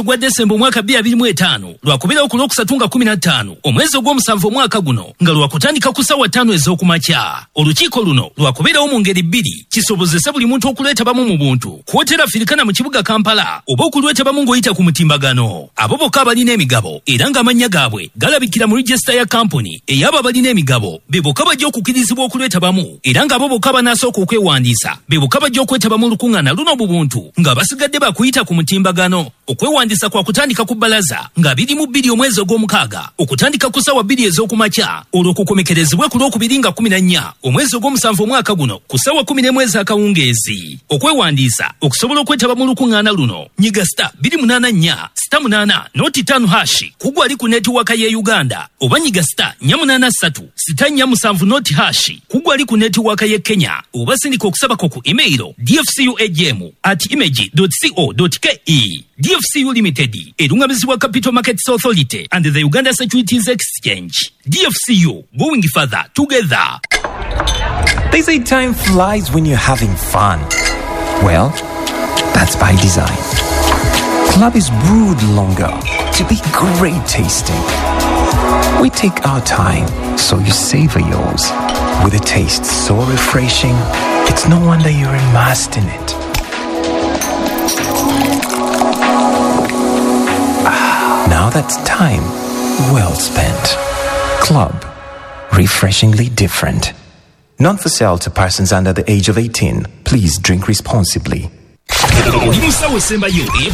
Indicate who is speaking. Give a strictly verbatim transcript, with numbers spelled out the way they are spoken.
Speaker 1: gwa Desemba omwaka bbiri abiri mu etaano lwakubira ku lwokusatu nga kumi na ttaano omwezi ogw'omusanvu omwaka guno nga lwakutandika ku ssaawa ttaano ez'okumakya. Olukiiko luno lwakubirawo mu ngeri bbiri kisobozese buli muntu okulwetabamu mu buntu kwotera Afirikana mu kibuga Kampala oba okulwetabamu ng'oyita ku mutimbagano. Abo bokka abalina emigabo era ng'amannya gaabwe galabikira mu register ya kampuni ey'abo abalina emigabo be bokka bajja okukkirizibwa okulwetabamu era ng'abo bokka banasooka okwewandiisa be bokka bajja okwetabamu olukuŋŋaana luno mu buntu nga basigadde bakuyita ku mutimbagano. Okwewandiisa kwa kutandika ku bbalaza nga biri mu bbiri omwezi ogw'omukaaga okutandika ku ssaawa bbiri ez'okumakya olwo kukomekerezebwe ku lwokubiri nga kumi na nnya omwezi ogw'omusanvu omwaka guno ku ssaawa kumi n'emu ez'akawungeezi. Okwewandiisa okusobola okwetaba mu lukuŋŋaana luno nyiga sita bbiri munaana nnya sita munaana nooti ttaano hashi kugwa ali ku netiwaaka ye Uganda oba nyiga sita nnya munaana ssatu sita nnya musanvu nooti hashi kugwa ali ku netiwaaka ye Kenya oba sindika okusabako ku email d f c u a g m at image dot co dot k e. D F C U Limited, erungamizibwa Capital Markets Authority and the Uganda Securities Exchange. D F C U, going further together.
Speaker 2: They say time flies when you're having fun. Well, that's by design. Club is brewed longer to be great tasting. We take our time, so you savor yours. With a taste so refreshing, it's no wonder you're immersed in it. Now that's time well spent. Club. Refreshingly different. Not for sale to persons under the age of eighteen. Please drink responsibly.